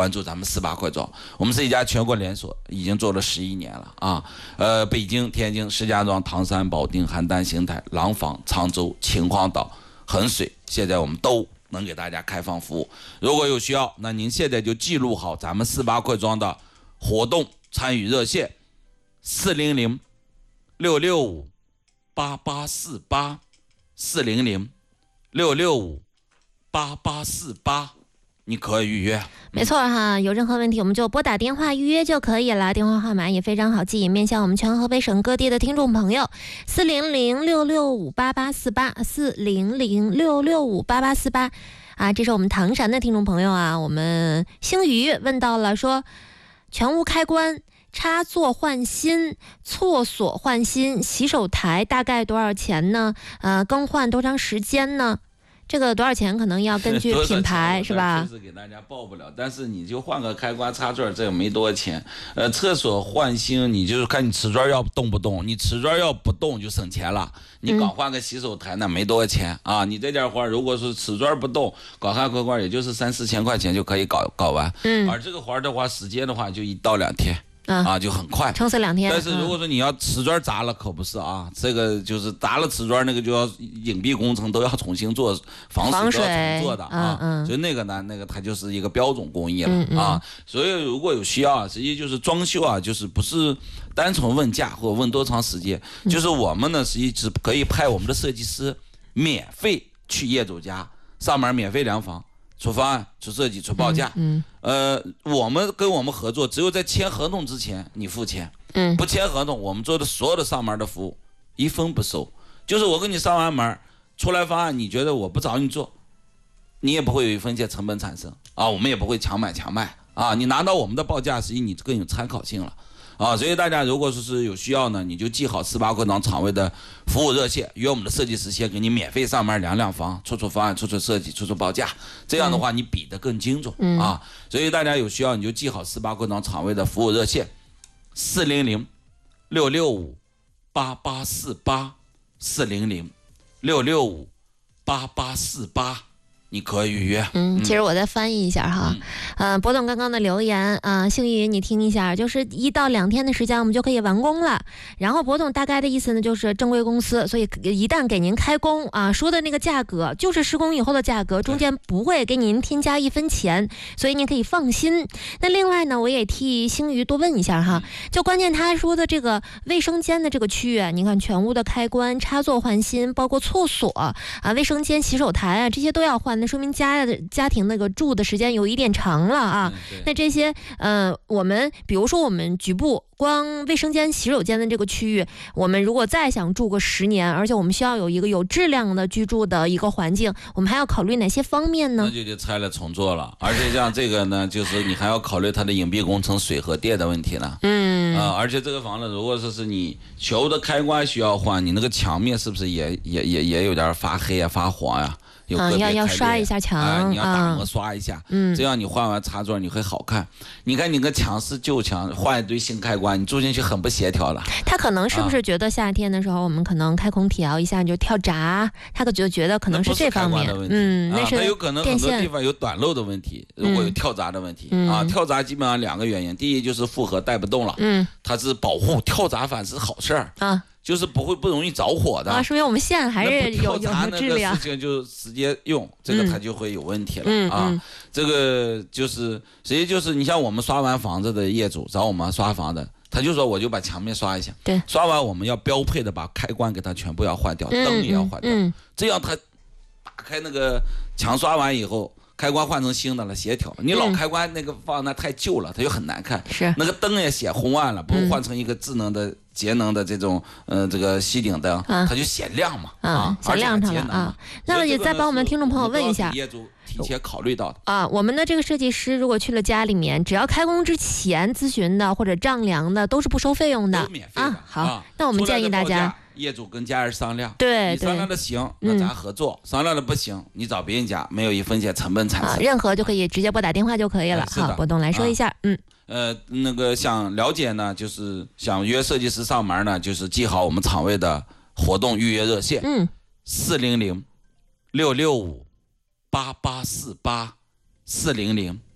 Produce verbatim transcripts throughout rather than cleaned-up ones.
关注咱们四八快装。我们是一家全国连锁，已经做了十一年了啊。呃，北京、天津、石家庄、唐山、保定、邯郸、邢台、廊坊、沧州、秦皇岛、衡水，现在我们都能给大家开放服务。如果有需要，那您现在就记录好咱们四八快装的活动参与热线：四零零六六五八八四八，四零零六六五八八四八，你可以预约。 没错哈，有任何问题我们就拨打电话预约就可以了，电话号码也非常好记，面向我们全河北省各地的听众朋友，四零零六六五八八四八，四零零六六五八八四八。啊，这是我们唐山的听众朋友啊，我们星宇问到了，说全屋开关、插座换新、厕所换新、洗手台大概多少钱呢？呃，更换多长时间呢？这个多少钱可能要根据品牌是吧？ 确实给大家报不了，但是你就换个开关插座，这个没多少钱。呃，厕所换新，你就是看你瓷砖要动不动，你瓷砖要不动就省钱了。你搞换个洗手台那没多少钱啊，你这点活如果是瓷砖不动，搞换开关也就是三四千块钱就可以搞搞完。嗯，而这个活的话，时间的话就一到两天。啊, 啊，就很快， 撑死两天。 但是如果说你要瓷砖砸了，可不是啊，嗯、这个就是砸了瓷砖，那个就要隐蔽工程都要重新做，防水都要重做的啊。嗯嗯、所以那个呢，那个它就是一个标准工艺了嗯嗯啊。所以如果有需要啊，实际就是装修啊，就是不是单纯问价或者问多长时间，嗯、就是我们呢实际是可以派我们的设计师免费去业主家上门免费量房。出方案、出设计、出报价，嗯，嗯呃，我们跟我们合作，只有在签合同之前你付钱，嗯，不签合同，我们做的所有的上门的服务一分不收，就是我跟你上完门，出来方案，你觉得我不找你做，你也不会有一分钱成本产生啊，我们也不会强买强卖啊，你拿到我们的报价，实际你更有参考性了。啊，所以大家如果说是有需要呢，你就记好四八快装厂位的服务热线，约我们的设计师先给你免费上门量量房，出出方案，出出设计，出出报价，这样的话你比得更精准、嗯、啊。所以大家有需要你就记好四八快装厂位的服务热线：四零零六六五八八四八，四零零六六五八八四八。你可以预约。 嗯，其实我再翻译一下哈，嗯，博、呃、总刚刚的留言啊、呃，幸运你听一下，就是一到两天的时间我们就可以完工了。然后博总大概的意思呢，就是正规公司，所以一旦给您开工啊，说的那个价格就是施工以后的价格，中间不会给您添加一分钱，所以您可以放心。那另外呢，我也替星宇多问一下哈，就关键他说的这个卫生间的这个区域啊，你看全屋的开关、插座换新，包括厕所啊、卫生间、洗手台啊，这些都要换。那说明家的家庭那个住的时间有一点长了啊。嗯、那这些呃，我们比如说我们局部光卫生间、洗手间的这个区域，我们如果再想住个十年，而且我们需要有一个有质量的居住的一个环境，我们还要考虑哪些方面呢？ 那就得拆了重做了，而且像这个呢，就是你还要考虑它的隐蔽工程、水和电的问题呢。嗯啊、呃，而且这个房子如果说是你全屋的开关需要换，你那个墙面是不是也也也也有点发黑啊、发黄呀、啊？ 嗯，要要刷一下墙、 哎，你要打磨刷一下，嗯，这样你换完插座你会好看。你看你个墙是旧墙，换一堆新开关，你住进去很不协调了。 他可能是不是觉得夏天的时候我们可能开空调一下就跳闸，他可就觉得可能是这方面。嗯，那是他有可能很多地方有短漏的问题，如果有跳闸的问题、嗯、啊，跳闸基本上两个原因，第一就是负荷带不动了，嗯，它是保护，跳闸反是好事儿啊。就是不会不容易着火的啊， 说明我们线还是有有质量。 事情就直接用这个，它就会有问题了、嗯、啊、嗯。这个就是实际就是你像我们刷完房子的业主找我们刷房的，他就说我就把墙面刷一下，对，刷完我们要标配的把开关给它全部要换掉，灯、嗯、也要换掉，嗯、这样它打开那个墙刷完以后。开关换成新的了，协调。你老开关那个放那太旧了，它就很难看。是那个灯也显昏暗了，不如换成一个智能的、节能的这种呃这个吸顶灯，它就显亮嘛啊， 显亮它了啊。那么也再帮我们听众朋友问一下， 业主提前考虑到的啊，我们的这个设计师如果去了家里面，只要开工之前咨询的或者丈量的都是不收费用的， 都免费的啊。 好，那我们建议大家。 业主跟家人商量， 对， 你商量的行，那咱合作；嗯、商量的不行，你找别人家，没有一分钱成本产生、啊。 任何就可以直接拨打电话就可以了。 好， 波动来说一下，啊、嗯， 呃，那个想了解呢，就是想约设计师上门呢，就是记好我们厂位的活动预约热线，嗯，四零零六六五八八四八，四零零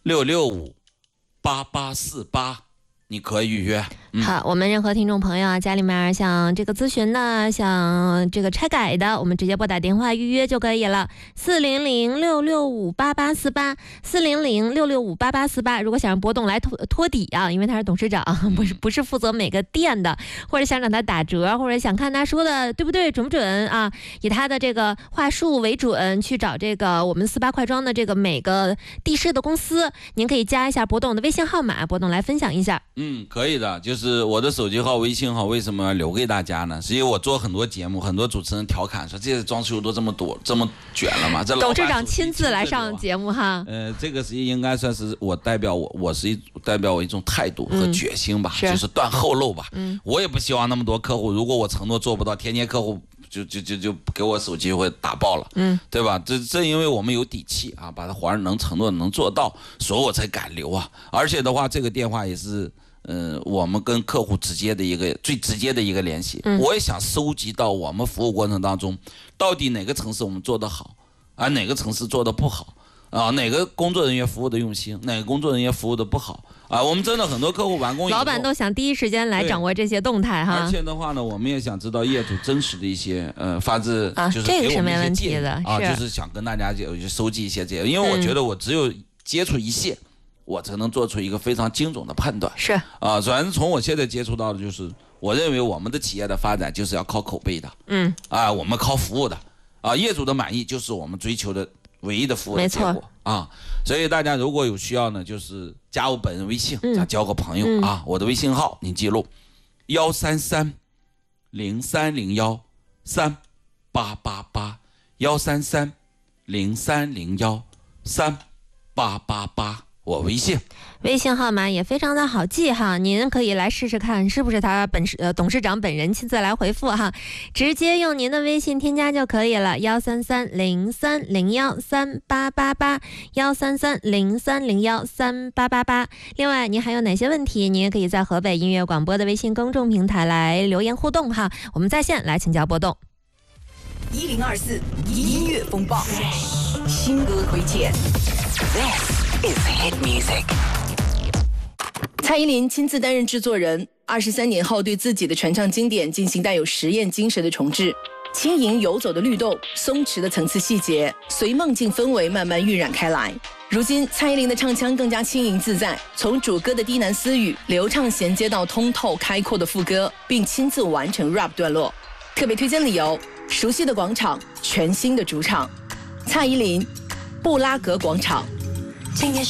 六六五八八四八。你可以预约。 嗯、好，我们任何听众朋友啊，家里面想这个咨询的，想这个拆改的，我们直接拨打电话预约就可以了。四零零六六五八八四八，四零零六六五八八四八。如果想让博董来托托底啊，因为他是董事长，不是不是负责每个店的，或者想让他打折，或者想看他说的对不对、准不准啊，以他的这个话术为准，去找这个我们四八快装的这个每个地市的公司，您可以加一下博董的微信号码，博董来分享一下。 嗯，可以的，就是我的手机号、微信号为什么要留给大家呢？是因为我做很多节目，很多主持人调侃说，这装修都这么多、这么卷了吗？这董事长亲自来上节目哈。 呃，这个是应该算是我代表我，我是一代表我一种态度和决心吧，嗯、是就是断后路吧。嗯，我也不希望那么多客户，如果我承诺做不到，天天客户就就就就给我手机会打爆了，嗯，对吧？这这因为我们有底气啊，把它还能承诺能做到，所以我才敢留啊。而且的话，这个电话也是。嗯、呃，我们跟客户直接的一个最直接的一个联系，嗯、我也想收集到我们服务过程当中，到底哪个城市我们做得好，啊，哪个城市做得不好，啊，哪个工作人员服务的用心，哪个工作人员服务的不好，啊，我们真的很多客户完工以后， 老板都想第一时间来掌握这些动态哈。 而且的话呢，我们也想知道业主真实的一些呃发自就是给我们一些建议啊，啊就是想跟大家就收集一些这些，因为我觉得我只有接触一线。我才能做出一个非常精准的判断。 是啊，反正从我现在接触到的，就是我认为我们的企业的发展就是要靠口碑的，嗯，啊，我们靠服务的，啊，业主的满意就是我们追求的唯一的服务的结果啊。所以大家如果有需要呢，就是加我本人微信，嗯、交个朋友、嗯、啊。我的微信号你记录：幺三三零三零幺三八八八，幺三三零三零幺三八八八。我微信微信号码也非常的好记哈，您可以来试试看是不是他本呃董事长本人亲自来回复哈，直接用您的微信添加就可以了，幺三三零三零幺三八八八，幺三三零三零幺三八八八。另外，您还有哪些问题，您也可以在河北音乐广播的微信公众平台来留言互动哈，我们在线来请教波动。 一零二四音乐风暴，新歌推荐。This is hit music。蔡依林亲自担任制作人，二十三年后对自己的传唱经典进行带有实验精神的重制，轻盈游走的律动，松弛的层次细节，随梦境氛围慢慢晕染开来。如今，蔡依林的唱腔更加轻盈自在，从主歌的低喃私语流畅衔接到通透开阔的副歌，并亲自完成 rap 段落。特别推荐理由：熟悉的广场，全新的主场。蔡依林，布拉格广场。今天